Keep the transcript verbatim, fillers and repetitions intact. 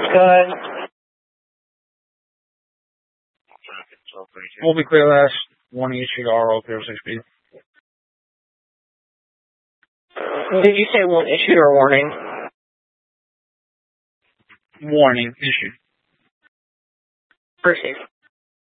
Good. Will be clear last warning issued R O zero six B. Did you say one issued or warning? Warning issued. Proceed.